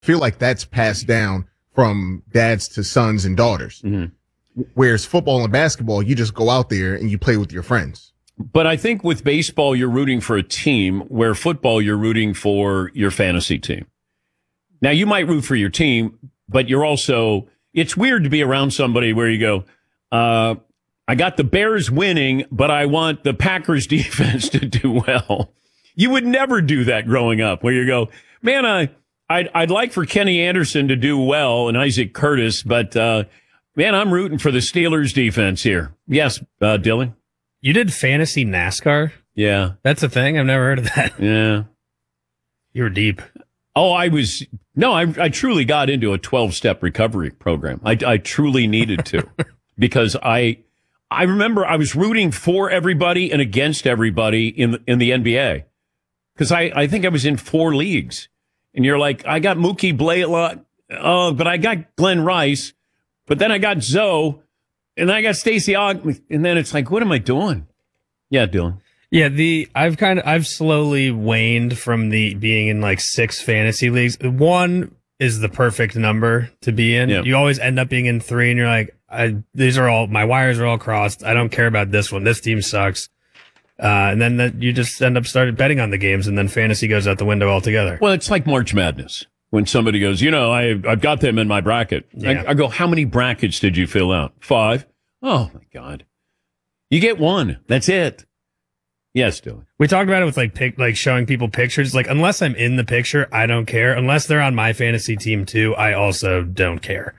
feel like that's passed down from dads to sons and daughters. Mm-hmm. Whereas football and basketball, you just go out there and you play with your friends. But I think with baseball, you're rooting for a team, where football, you're rooting for your fantasy team. Now, you might root for your team, but you're also, it's weird to be around somebody where you go, I got the Bears winning, but I want the Packers defense to do well. You would never do that growing up, where you go, man, I'd like for Kenny Anderson to do well and Isaac Curtis, but man, I'm rooting for the Steelers defense here. Yes, Dylan? You did fantasy NASCAR? Yeah. That's a thing? I've never heard of that. Yeah. You were deep. Oh, I truly got into a 12-step recovery program. I truly needed to because I remember I was rooting for everybody and against everybody in the NBA because I think I was in 4 leagues. And you're like, I got Mookie Blaylock, but I got Glenn Rice, but then I got Zoe, and I got Stacey Ogg, and then it's like, what am I doing? Yeah, Dylan. Yeah, I've slowly waned from being in like 6 fantasy leagues. 1 is the perfect number to be in. Yep. You always end up being in 3, and you're like, my wires are all crossed. I don't care about this one. This team sucks. And then you just end up started betting on the games, and then fantasy goes out the window altogether. Well, it's like March Madness. When somebody goes, I've got them in my bracket. Yeah. I go, how many brackets did you fill out? 5? Oh, my God. You get 1. That's it. Yes, Dylan. We talked about it with like showing people pictures. Like, unless I'm in the picture, I don't care. Unless they're on my fantasy team, too, I also don't care.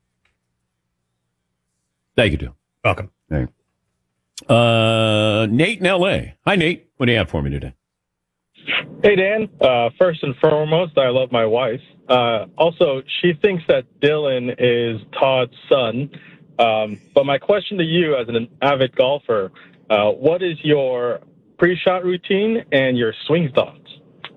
Thank you, Dylan. Welcome. Thanks. Nate in L.A. Hi, Nate. What do you have for me today? Hey, Dan. First and foremost, I love my wife. Also, she thinks that Dylan is Todd's son. But my question to you as an avid golfer, what is your pre-shot routine and your swing thoughts?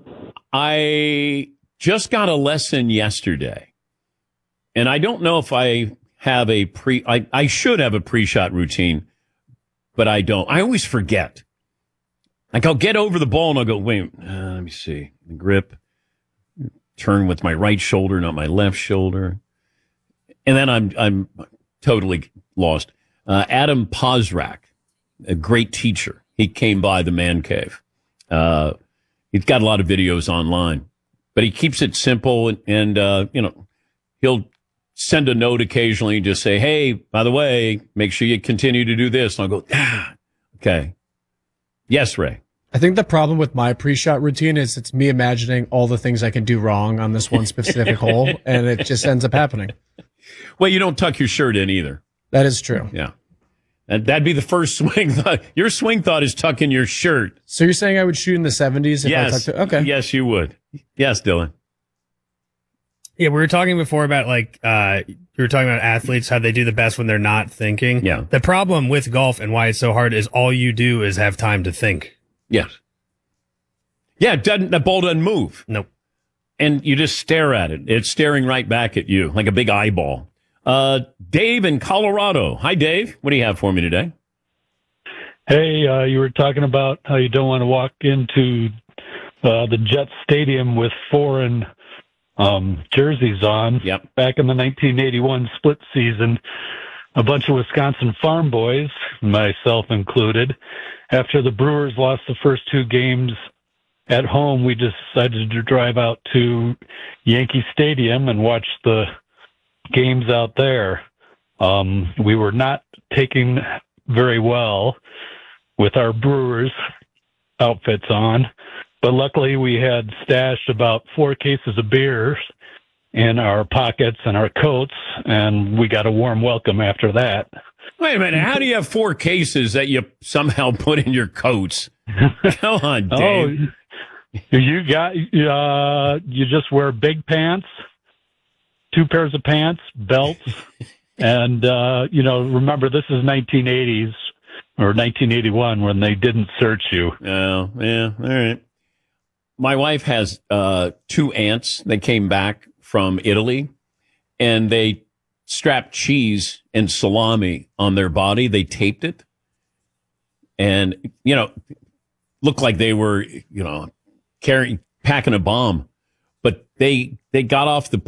I just got a lesson yesterday, and I don't know if I have I should have a pre-shot routine, but I don't. I always forget. Like, I'll get over the ball and I'll go, wait, let me see. The grip, turn with my right shoulder, not my left shoulder. And then I'm totally lost. Adam Pozrak, a great teacher. He came by the man cave. He's got a lot of videos online, but he keeps it simple and he'll send a note occasionally and just say, hey, by the way, make sure you continue to do this. And I'll go, okay. Yes, Ray. I think the problem with my pre-shot routine is it's me imagining all the things I can do wrong on this one specific hole, and it just ends up happening. Well, you don't tuck your shirt in either. That is true. Yeah. And that'd be the first swing thought. Your swing thought is tucking your shirt. So you're saying I would shoot in the 70s if I tucked it? Okay. Yes, you would. Yes, Dylan. Yeah, we were talking before about we were talking about athletes, how they do the best when they're not thinking. Yeah. The problem with golf and why it's so hard is all you do is have time to think. Yes. Yeah, the ball doesn't move. Nope. And you just stare at it. It's staring right back at you like a big eyeball. Dave in Colorado. Hi, Dave. What do you have for me today? Hey, you were talking about how you don't want to walk into the Jets Stadium with foreign jerseys on. Yep. Back in the 1981 split season, a bunch of Wisconsin farm boys, myself included, after the Brewers lost the first 2 games at home, we decided to drive out to Yankee Stadium and watch the games out there. We were not taking very well with our Brewers outfits on, but luckily we had stashed about 4 cases of beer in our pockets and our coats, and we got a warm welcome after that. Wait a minute. How do you have 4 cases that you somehow put in your coats? Come on, Dave. You just wear big pants, 2 pairs of pants, belts, and, remember this is 1980s or 1981 when they didn't search you. Oh, yeah. All right. My wife has 2 aunts that came back from Italy, and they strapped cheese and salami on their body. They taped it and, looked like they were, packing a bomb. But they got off the